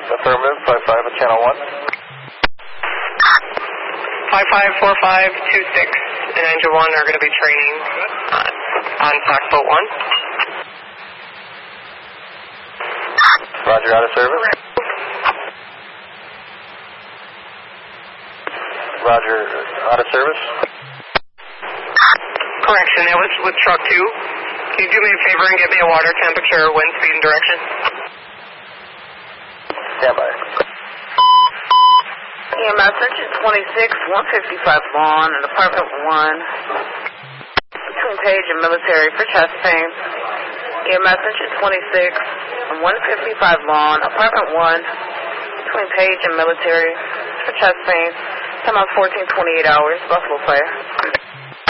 Affirmative, 55 at channel 1. 554526 and engine 1 are going to be training on Foxboat 1. Roger, out of service. Roger, out of service. Correction, that was with truck 2. Can you do me a favor and get me a water temperature, wind speed, and direction? Stand by. EMS engine 26, 155 Lawn and apartment 1. Between Page and Military for chest pain. EMS engine 26, 155 Lawn, apartment 1. Between Page and Military for chest pain. Time out 14:28 hours, Buffalo Fire.